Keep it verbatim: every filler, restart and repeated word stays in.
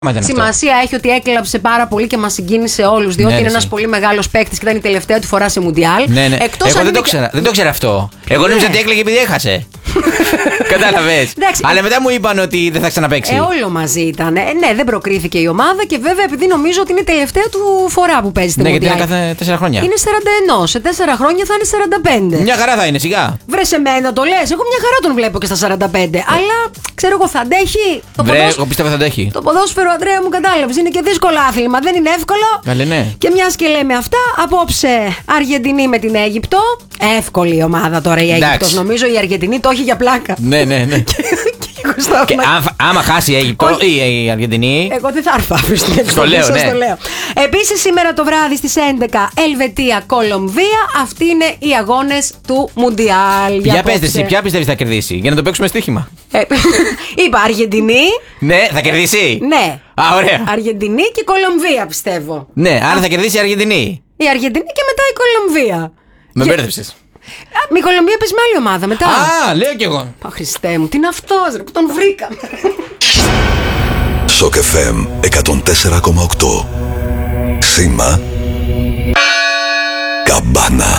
Σημασία έχει ότι έκλαψε πάρα πολύ και μας συγκίνησε όλους, διότι ναι, είναι ένας πολύ μεγάλος παίκτης και ήταν η τελευταία του φορά σε Μουντιάλ. Ναι, ναι. Εκτός Εγώ δεν, το ξέρα, δεν το ξέρα αυτό. Εγώ νόμιζα ότι έκλαιγε επειδή έχασε. Κατάλαβες. Αλλά μετά μου είπαν ότι δεν θα ξαναπαίξει. Ε, όλο μαζί ήταν. Ε, ναι, δεν προκρίθηκε η ομάδα και βέβαια επειδή νομίζω ότι είναι η τελευταία του φορά που παίζει στη Μουντιάλ. Ναι, γιατί είναι κάθε τέσσερα χρόνια. Είναι σαράντα ένα. Σε τέσσερα χρόνια θα είναι σαράντα πέντε. Μια χαρά θα είναι, σιγά. Βρε σε μένα το λες. Εγώ μια χαρά τον βλέπω και στα σαράντα πέντε. Ε. Αλλά ξέρω εγώ θα αντέχει. Το Βρε, ποδόσ... εγώ πιστεύω θα αντέχει. Το ποδόσφαιρο, Ανδρέα μου, κατάλαβες. Είναι και δύσκολο άθλημα. Δεν είναι εύκολο. Καλέ, ναι. Και μιας και λέμε αυτά, απόψε Αργεντινή με την Αίγυπτο. Εύκολη η ομάδα τώρα η Αίγυπτος. Νομίζω η Αργεντινή το έχει για πλάκα. Ναι, ναι, ναι. Και άμα χάσει η Αίγυπτο ή η Αργεντινή. Εγώ δεν θα έρθω αύριο στην Αίγυπτο. Το λέω, ναι. Επίσης σήμερα το βράδυ στις έντεκα Ελβετία-Κολομβία. Αυτοί είναι οι αγώνες του Μουντιάλ. Για πες εσύ, ποια πιστεύεις θα κερδίσει, για να το παίξουμε στοίχημα. Είπα Αργεντινή. Ναι, θα κερδίσει. Ναι. Α, ωραία. Αργεντινή και Κολομβία πιστεύω. Ναι, άρα θα κερδίσει η Αργεντινή. Η Αργεντινή και μετά η Κολομβία. Με μπέρδεψες. Με η Κολομβία παίζει με άλλη ομάδα μετά. Α, λέω κι εγώ. Πα Χριστέ μου, τι είναι αυτός ρε που τον βρήκα. Σοκ εφ εμ εκατόν τέσσερα κόμμα οκτώ. Σήμα Καμπάνα.